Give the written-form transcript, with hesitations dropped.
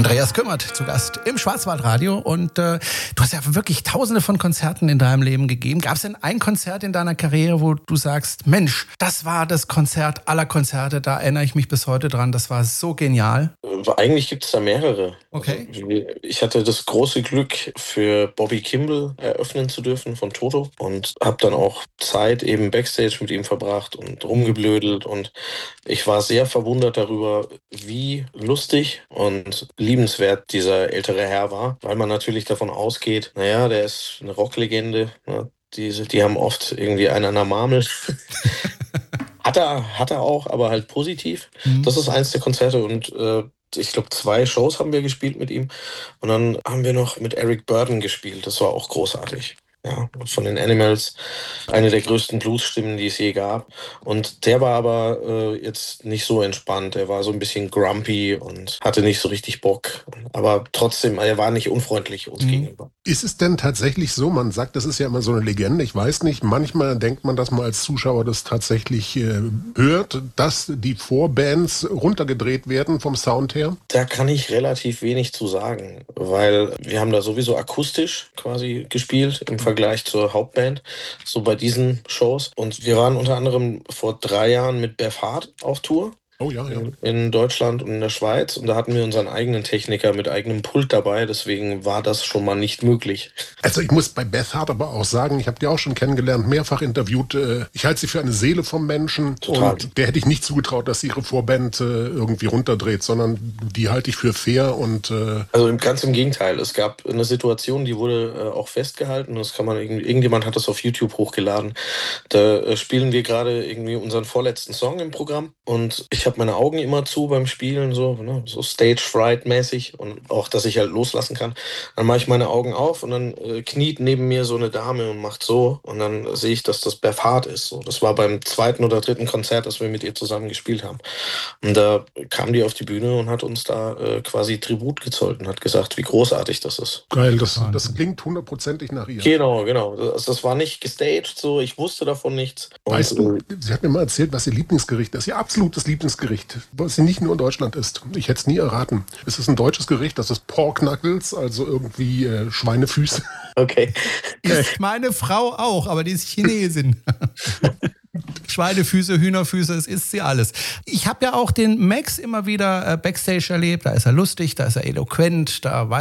Andreas Kümmert zu Gast im Schwarzwaldradio und du hast ja wirklich tausende von Konzerten in deinem Leben gegeben. Gab es denn ein Konzert in deiner Karriere, wo du sagst, Mensch, das war das Konzert aller Konzerte, da erinnere ich mich bis heute dran, das war so genial? Eigentlich gibt es da mehrere. Okay. Also, ich hatte das große Glück, für Bobby Kimball eröffnen zu dürfen von Toto und habe dann auch Zeit eben Backstage mit ihm verbracht und rumgeblödelt und ich war sehr verwundert darüber, wie lustig und liebenswert dieser ältere Herr war, weil man natürlich davon ausgeht, naja, der ist eine Rocklegende, ne? Die haben oft irgendwie einen an der Marmel. Hat er auch, aber halt positiv. Mhm. Das ist eins der Konzerte und ich glaube, 2 Shows haben wir gespielt mit ihm. Und dann haben wir noch mit Eric Burdon gespielt. Das war auch großartig. Ja, von den Animals. Eine der größten Blues-Stimmen, die es je gab. Und der war aber jetzt nicht so entspannt. Er war so ein bisschen grumpy und hatte nicht so richtig Bock. Aber trotzdem, er war nicht unfreundlich uns gegenüber. Ist es denn tatsächlich so, man sagt, das ist ja immer so eine Legende, ich weiß nicht, manchmal denkt man, dass man als Zuschauer das tatsächlich hört, dass die Vorbands runtergedreht werden vom Sound her? Da kann ich relativ wenig zu sagen, weil wir haben da sowieso akustisch quasi gespielt im Vergleich zur Hauptband, so bei diesen Shows. Und wir waren unter anderem vor 3 Jahren mit Beth Hart auf Tour. Oh ja, ja. In Deutschland und in der Schweiz und da hatten wir unseren eigenen Techniker mit eigenem Pult dabei, deswegen war das schon mal nicht möglich. Also ich muss bei Beth Hart aber auch sagen, ich habe die auch schon kennengelernt, mehrfach interviewt. Ich halte sie für eine Seele vom Menschen. Total. Und der hätte ich nicht zugetraut, dass sie ihre Vorband irgendwie runterdreht, sondern die halte ich für fair und Also ganz im Gegenteil. Es gab eine Situation, die wurde auch festgehalten. Das kann man irgendjemand hat das auf YouTube hochgeladen. Da spielen wir gerade irgendwie unseren vorletzten Song im Programm und ich habe meine Augen immer zu beim Spielen, so, ne, so Stage-Fright-mäßig und auch, dass ich halt loslassen kann. Dann mache ich meine Augen auf und dann kniet neben mir so eine Dame und macht so und dann sehe ich, dass das Beth Hart ist. So. Das war beim 2. oder 3. Konzert, das wir mit ihr zusammen gespielt haben. Und da kam die auf die Bühne und hat uns da quasi Tribut gezollt und hat gesagt, wie großartig das ist. geil, das klingt hundertprozentig nach ihr. Genau. Das war nicht gestaged, so, ich wusste davon nichts. Weißt du, sie hat mir mal erzählt, was ihr Lieblingsgericht ist. Ihr absolutes Lieblingsgericht, was sie nicht nur in Deutschland isst. Ich hätte es nie erraten. Es ist ein deutsches Gericht, das ist Pork Knuckles, also irgendwie Schweinefüße. Okay. Ist meine Frau auch, aber die ist Chinesin. Schweinefüße, Hühnerfüße, es isst sie alles. Ich habe ja auch den Max immer wieder Backstage erlebt. Da ist er lustig, da ist er eloquent, da weiß